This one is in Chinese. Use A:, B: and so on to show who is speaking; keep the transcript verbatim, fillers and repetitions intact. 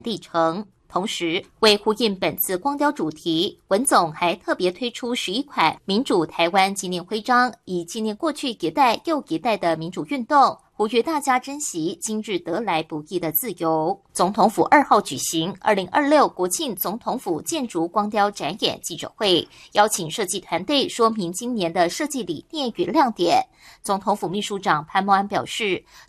A: 历程。同时，为呼应本次光雕主题，文总还特别推出十一款民主台湾纪念徽章，以纪念过去一代又一代的民主运动，呼吁大家珍惜今日得来不易的自由。总统府二号举行二零二六国庆总统府建筑光雕展演记者会，邀请设计团队说明今年的设计理念与亮点。总统府秘书长潘孟安表示，